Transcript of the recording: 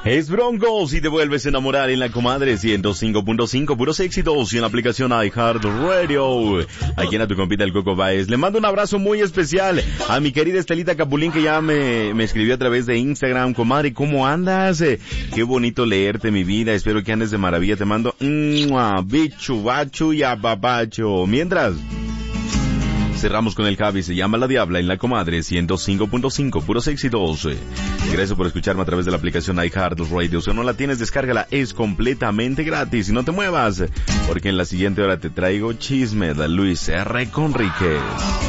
Es Broncos y te vuelves a enamorar en la comadre 105.5, puros éxitos y en la aplicación iHeartRadio. Aquí en tu compita el Coco Baez. Le mando un abrazo muy especial a mi querida Estelita Capulín, que ya me escribió a través de Instagram. Comadre, ¿cómo andas? Qué bonito leerte, mi vida. Espero que andes de maravilla. Te mando bichu, bachu y apapacho. Mientras cerramos con el Javi, se llama La Diabla en la comadre 105.5, puros éxitos. Gracias por escucharme a través de la aplicación iHeartRadio. Si no la tienes, descárgala, es completamente gratis. Y no te muevas, porque en la siguiente hora te traigo chisme de Luis R. Conríquez.